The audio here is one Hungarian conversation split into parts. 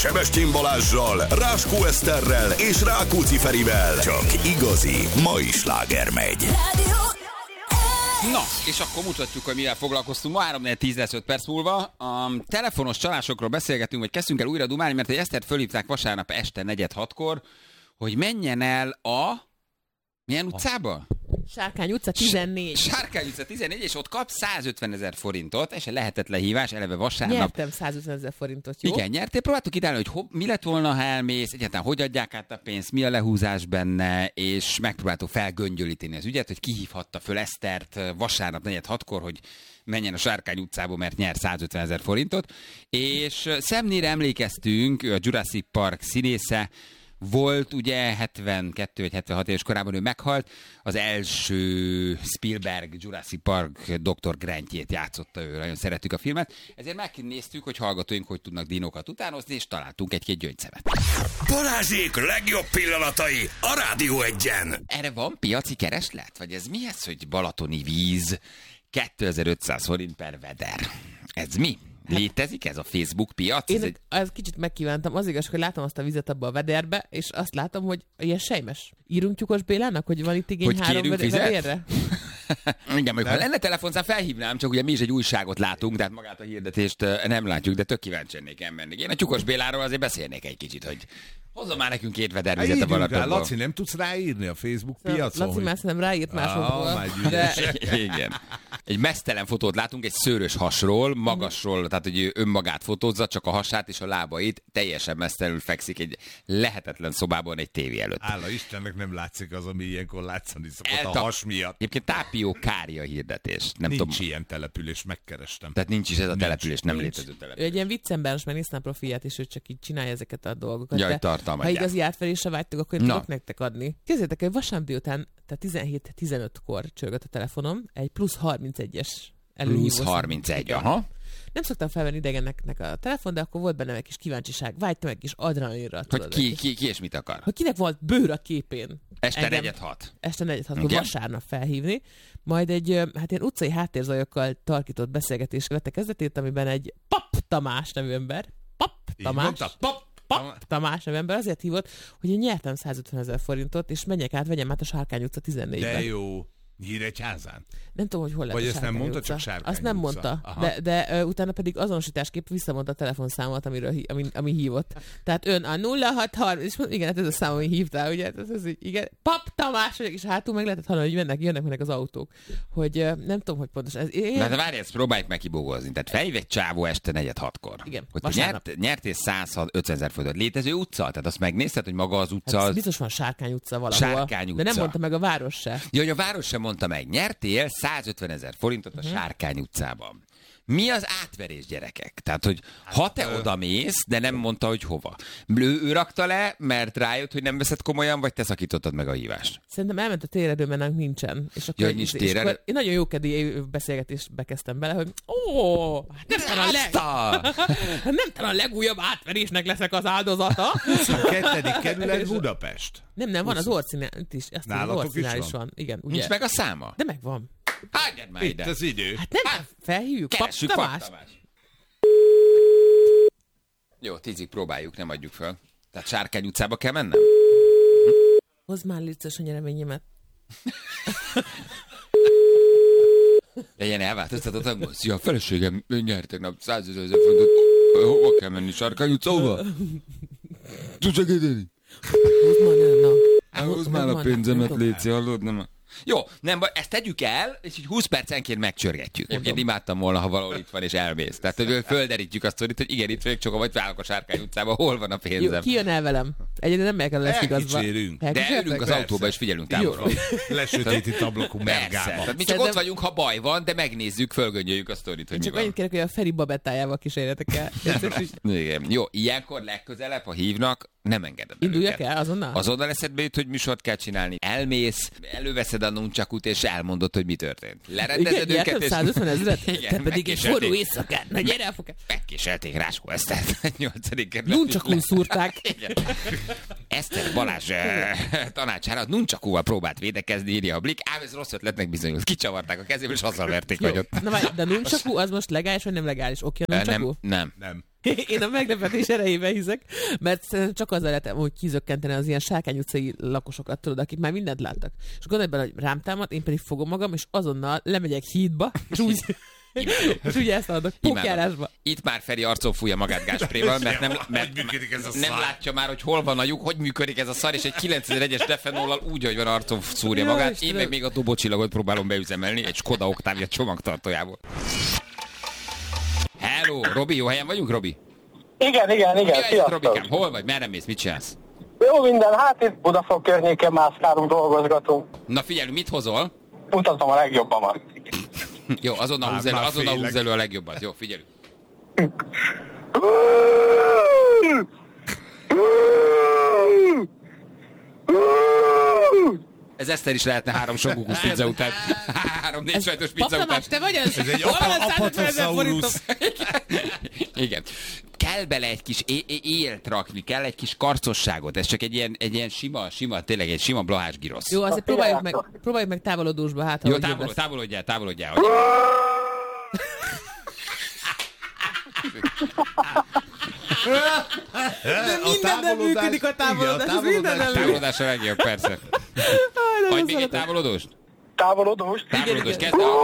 Sebestyén Balázssal, Ráskó Eszterrel és Rákóczi Ferivel. Csak igazi mai sláger megy. Na, és akkor mutatjuk, hogy mivel foglalkoztunk. Ma 3-4-10 lesz 5 perc múlva. A telefonos csalásokról beszélgetünk, vagy kezdtünk el újra dumálni, mert egy Esztert fölhívták vasárnap este 4-6-kor, hogy menjen el a... Milyen utcába? Sárkány utca 14. Sárkány utca 14, és ott kap 150 000 forintot, és egy lehetetlen hívás, eleve vasárnap. Nyertem 150 000 forintot, jó? Igen, nyertél. Próbáltuk kitalálni, hogy mi lett volna, ha elmész, egyáltalán hogy adják át a pénzt, mi a lehúzás benne, és megpróbáltuk felgöngyölíteni az ügyet, hogy kihívhatta föl Esztert vasárnap 4-6-kor, hogy menjen a Sárkány utcába, mert nyer 150 000 forintot. És Sam emlékeztünk, ő a Jurassic Park színésze, volt ugye 72 vagy 76 éves korában, ő meghalt, az első Spielberg Jurassic Park Dr. Grantjét játszotta ő, nagyon szerettük a filmet, ezért megnéztük, hogy hallgatóink hogy tudnak dinókat utánozni, és találtunk egy-két gyöngyszemet. Balázsék legjobb pillanatai a Rádió Egyen. Erre van piaci kereslet? Vagy ez mi ez, hogy balatoni víz 2500 forint per veder? Ez mi? Létezik ez a Facebook piac? Én ezt kicsit megkívántam. Az igaz, hogy látom azt a vizet abba a vederbe, és azt látom, hogy ilyen sejmes. Írunk Tyukos Bélának, hogy van itt igény hogy 3 vedérre? Igen, ha lenne telefonszám, felhívnám, csak ugye mi is egy újságot látunk, tehát magát a hirdetést nem látjuk, de tök kíváncsi lennék elmenni. Én a Tyukos Béláról azért beszélnék egy kicsit, hogy hozzon már nekünk 2 vedervizet a Balatonból. Laci, nem tudsz ráírni a Facebook piacon? Laci már nem ráírt másokból. Igen. Egy mesztelen fotót látunk egy szőrös hasról, magasról, tehát hogy ő önmagát fotózza, csak a hasát és a lábait, teljesen mesztelenül fekszik egy lehetetlen szobában egy tévé előtt. Hála Istennek nem látszik az, ami ilyenkor látszani szokott a has miatt. Egyébként Tápió Kária hirdetés. Nem nincs tudom. ilyen település, megkerestem. Tehát nincs is ez a település, nem létező település. Ő egy ilyen viccember, most megnéztem a profilját, és ő csak így csinálja ezeket a dolgokat. Jaj, ha igazi átverésre vágytok, akkor én tudok nektek adni. Képzeljétek, hogy vasárnap délután, tehát 17-15-kor csörgött a telefonom, egy plusz 31-es előhívó. Plusz 31, aha. Nem szoktam felvenni idegeneknek a telefon, de akkor volt bennem egy kis kíváncsiság, vágytam egy kis adrenalinra. Hogy ki és mit akar? Hogy kinek volt bőr a képén. Este 4-6. Este 4-6-kor vasárnap felhívni. Majd egy hát ilyen utcai háttérzajokkal tarkított beszélgetés vette kezdetét, amiben egy Pap Tamás nevű ember, Pap Tamás nevű ember azért hívott, hogy én nyertem 150 000 forintot, és menjek át, vegyem át a Sárkány utca 14-ben. De jó. Nyíregyházán? Nem tudom, hogy hol lett. Vagy a ezt nem mondta, utca. csak Sárkány Azt nem utca. mondta, de utána pedig azonosításképp visszamondta a telefonszámot, ami hívott. Tehát ön a 0630, és igen, hát ez a szám, ami hívtál, ugye? Ez igen. Pap Tamás, és hátul meg lehetett hallani, hogy jönnek az autók. Hogy nem tudom, hogy pontosan. De várj, ezt próbáljuk meg kibógozni. Tehát felhív egy csávó este 4-6-kor. Igen, hogy nyertél 150 000 forintot. Létező utca? Tehát azt megnézted, hogy maga az utca az... Biztos van Sárkány utca valahol. Sárkány utca. De nem mondta meg a város se. Ja, hogy a város sem mondta meg. Nyertél 150 000 forintot a Sárkány utcában. Mi az átverés, gyerekek? Tehát, hogy ha te oda mész, de nem mondta, hogy hova. Ő rakta le, mert rájött, hogy nem veszed komolyan, vagy te szakítottad meg a hívást? Szerintem elment a téredő, mert nem nincsen. És akkor, nincs téredő? Én nagyon jókedély beszélgetést bekezdtem bele, hogy nem talán a legújabb átverésnek leszek az áldozata. 22. kerület Budapest. Nem, van az orcinál is. Nálatok is van. Igen, ugye? Nincs meg a száma? De megvan. Hagyjad már ide. Itt az idő. Hát nem, felhívjuk. Keressük Pap Tamás. Jó, 10-ig próbáljuk, nem adjuk föl. Tehát Sárkány utcába kell mennem? Hozd már létszős a nyereményemet. Legyen elváltoztatottak. Szia, a feleségem nyert tegnap 100 000 forintot. Hova kell menni? Sárkány utcába? Tudsz segíteni? Hozd már a pénzemet, légy, hallod? Nem. Jó, nem baj, ezt tegyük el, és így 20 percenként megcsörgetjük. Én imádtam volna, ha valahol itt van, és elmész. Tehát, hogy földerítjük azt, hogy igen, itt vagyok, csak vagy válok a Sárkány utcában, hol van a pénzem. Jó, ki jön el velem? Egyébként nem megyek el, lesz igazba. De ülünk az autóba, és figyelünk távolról. Lesötétít ablakú mergába. Tehát mi csak ott vagyunk, ha baj van, de megnézzük, fölgöngyöljük a sztorit, hogy mi csak van. annyit kérek, hogy a Feri babettájával kísérjetek el. Igen. Jó, ilyenkor legközelebb, ha hívnak, nem engeded el Induljak őket. el azonnal? Azonnal eszedbe jut, hogy műsort kell csinálni. Elmész, előveszed a nuncsakut, és elmondod, hogy mi történt. Lerendezed igen, őket, és... 150 000, te pedig egy forró megkéselték. éjszakát. Na gyere el, fogja. Megkéselték Ráskó Esztert, 8. kerület. Nuncsakún szúrták. Igen. Eszter Balázs tanácsára nuncsakúval próbált védekezni, írja a Blik, ám ez rossz ötletnek bizonyult. Kicsavarták a kezéből, és hazaverték Jó. vagyot. Na várj, de a nuncsakú az most legális, vagy nem legális? Oké, a nuncsakú? Nem. Nem. Én a meglepetés erejében hiszek, mert szerintem csak azzal lehet hogy kizökkenteni az ilyen Sárkány utcai lakosokat, tudod, akik már mindent láttak. És gondolj bele, hogy rám támad, én pedig fogom magam, és azonnal lemegyek hídba, és úgy ezt adok, pókjárásba. Itt már Feri arcon fújja magát gáspréval, mert nem látja már, hogy hol van a lyuk, hogy működik ez a szar, és egy 9001-es defenollal úgy, hogy van arcon szúrja magát. Én meg még a dobócsillagot próbálom beüzemelni egy Skoda Octavia csomagtartójából. Hello, Robi, jó helyen vagyunk, Robi? Igen, sziasztok. Robikám, hol vagy? Merre mész? Mit csinálsz? Jó minden, hát itt Budafok környéken mászkálunk, dolgozgatunk. Na figyelj, mit hozol? Mutatom a legjobbamat. Jó, azonnal húzz elő a legjobbat. Jó, figyelj. Ez Eszter is lehetne 3 sokukos pizza után. 3-4 sajtos pizza után. Te vagy az? Ez egy apatosaurus. Igen. Kell bele egy kis élt rakni, kell egy kis karcosságot. Ez csak egy ilyen sima, tényleg egy sima blahás girosz. Jó, azért próbáljuk meg távolodósba, hát jó, távolodjál. De mindenben működik a távolodás. Távolodás a legjobb, persze. Vagy még egy távolodóst? Távolodóst, kezd el.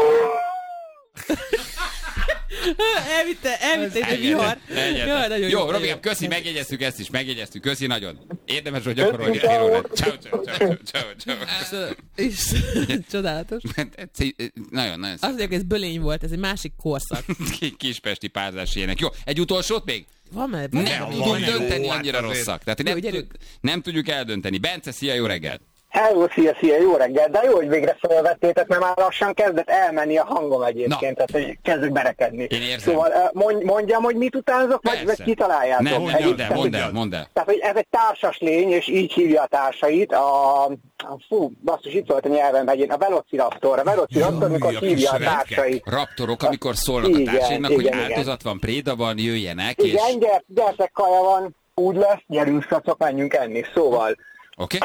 Elvitte egy vihar. Jó, Robikám, köszi, megjegyeztük ezt is, köszi nagyon. Érdemes, hogy gyakorolni félórát. Ciao. Csodálatos. Nagyon azt mondják, ez bölény volt, ez egy másik korszak. Kispesti párzás ilyenek. Jó, egy utolsót még? Van már. Nem tudjuk dönteni, annyira rosszak. Tehát nem tudjuk eldönteni. Bence, szia, jó reggelt! Hello, szia, jó reggel, de jó, hogy végre felvettétek, mert már lassan kezdett elmenni a hangom egyébként, tehát hogy kezdek berekedni. Én érzem. Szóval mondjam, hogy mit utánzok, vagy kitaláljátok? Mondd el. Tehát, hogy ez egy társas lény, és így hívja a társait, basszus, itt volt a nyelvem, a Velociraptor, amikor hívja a társait. Raptorok, amikor szólnak a társainak, hogy áldozat van, préda van, jöjjenek, és... Igen, gyertek, kaja van, úgy lesz, gyerünk, szacok, menjünk enni, szóval... Oké.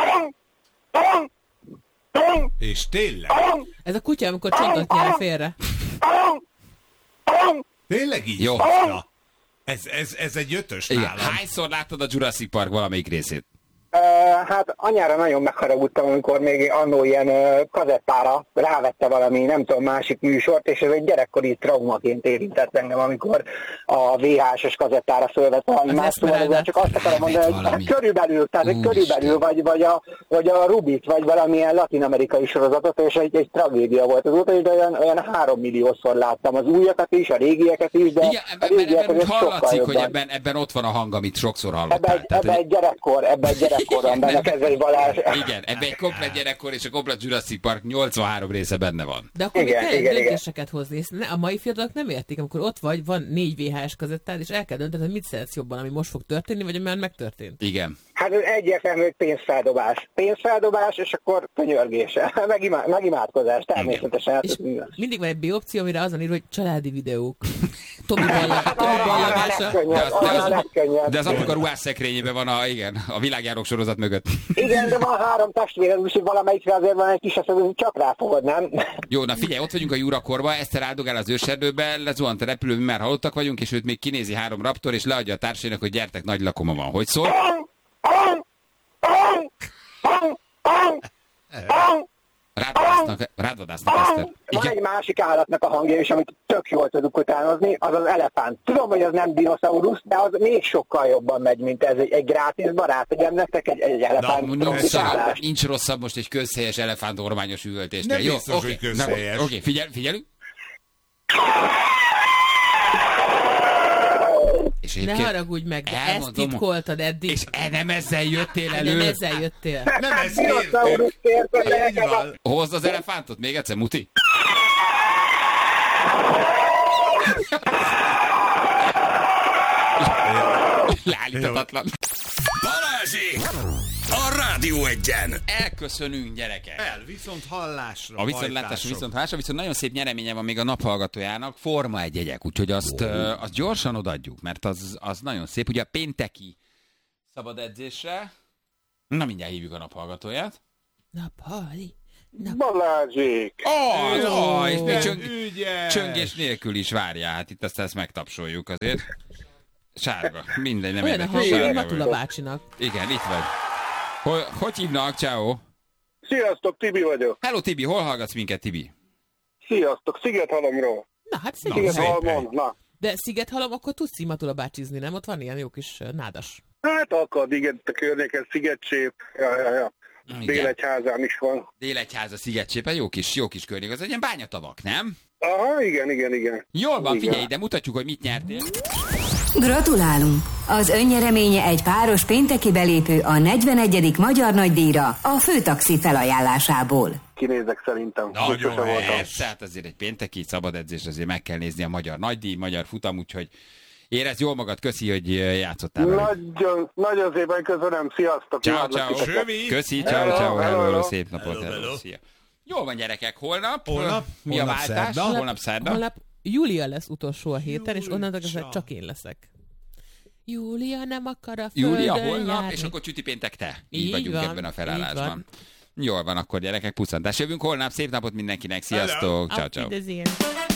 És tényleg? Ez a kutya, amikor csontot nyel félre. Tényleg így? Jó. Ez egy 5-ös nálam. Hányszor láttad a Jurassic Park valamelyik részét? Hát anyára nagyon megharagudtam, amikor még annó ilyen kazettára rávette valami, nem tudom, másik műsort, és ez egy gyerekkori traumaként érintett engem, amikor a VHS-es kazettára fölvett valami más, szóval csak azt akarom mondani, hogy körülbelül, vagy a Rubit, vagy valamilyen latin-amerikai sorozatot, és egy tragédia volt az út, de olyan 3 milliószor láttam az újakat is, a régieket is, de igen, ebben hallatszik, hogy ebben ott van a hang, amit sokszor hallottál. Ebben egy gyerekkorban benne kezdve Balázs. Igen, ebben egy komplet gyerekkor és a komplet Jurassic Park 83 része benne van. De akkor kell döntéseket hozni. A mai fiatalok nem értik, amikor ott vagy, van 4 VHS kazettád, és el kell döntened, hogy mit szeretsz jobban, ami most fog történni, vagy ami már megtörtént. Igen. Hát ez egyértelmű, hogy pénzfeldobás, és akkor könyörgése, meg imádkozás, természetesen. És mindig van egy B opció, amire azon ír, hogy családi videók. Tomi ballagása. De az apuka ruhás szekrényében van a világjárók sorozat mögött. Igen, de van 3 testvére, úgyhogy valamelyikre azért van egy kis eszedő, csak ráfogod, nem? Jó, na figyelj, ott vagyunk a Jurakorba, Eszter áldogál az őserdőbe, lezuhant a repülő, mi már halottak vagyunk, és őt még kinézi 3 raptor, és leadja a társainak, hogy gyertek, nagy lakoma van. Hogy szól? Rádvadásznak, Eszter. Van egy másik állatnak a hangja is, amit tök jól tudunk utánozni, az az elefánt. Tudom, hogy az nem dinoszaurusz, de az még sokkal jobban megy, mint ez egy grátis barát, hogy nektek egy elefánt. Nincs rosszabb most egy közhelyes elefánt ormányos üvöltést. Nem biztos, hogy közhelyes. Oké, figyelünk. És ne haragudj meg, de ezt titkoltad eddig. És nem ezzel jöttél elő. Nem ezzel jöttél. Nem ez értünk. Hozd az elefántot még egyszer, Muti. Leállíthatatlan. Balázsék! A Rádió Egyen! Elköszönünk, gyerekek! Viszont hallásra. A viszontlátásra, viszont hallásra, viszont nagyon szép nyereménye van még a naphallgatójának, Forma 1 jegyek, úgyhogy azt gyorsan odaadjuk, mert az nagyon szép. Ugye a pénteki szabad edzésre, na mindjárt hívjuk a naphallgatóját. Naphali. Balázsék! És még csöngés nélkül is várja, hát itt ezt megtapsoljuk azért. Sárga. Mindegy, nem Olyan a érdekes. hangja, mint Sárga Matula vagy. bácsinak. Igen, itt vagy. Hogy hívnak? Ciao. Sziasztok, Tibi vagyok. Hello Tibi, hol hallgatsz minket, Tibi? Sziasztok, Szigethalomról. Na, hát szép. Szigethalmon, na. De Szigethalom, akkor tudsz így Matula bácsizni, nem? Ott van ilyen jó kis nádas. Hát akad, igen, a környéken Szigetcsép. Ja. Délegyházán is van. Délegyháza, Szigetcsépen, jó kis környék. Az egy ilyen bányatavak, nem? Aha, igen. Jól van, Igen. figyelj, de mutatjuk, hogy mit nyertél. Gratulálunk! Az önnyereménye egy páros pénteki belépő a 41. Magyar Nagydíjra a Főtaxi felajánlásából. Kinézek szerintem. Nagyon Sose voltam. hát azért egy pénteki szabad edzés, azért meg kell nézni a magyar nagydíj, magyar futam, úgyhogy érezd jól magad, köszi, hogy játszottál velünk. Nagyon szépen köszönöm, sziasztok. Ciao, imádlak ciao. titeket. Köszi, Hello, ciao, hello. hello, szép napot, Hello, hello, hello. szia. Jól van, gyerekek, holnap? Mi a Holnap váltás? szerda. Holnap szerda. Holnap Júlia lesz utolsó a héten, és onnantól kezdve csak én leszek. Júlia nem akar a földön Júlia holnap, járni. és akkor csüti péntek te. Így Így vagyunk van, ebben a így felállásban. van. Jól van, akkor gyerekek, pusztantás. Jövünk holnap, szép napot mindenkinek, sziasztok, ciao, Auf ciao. Wiedersehen.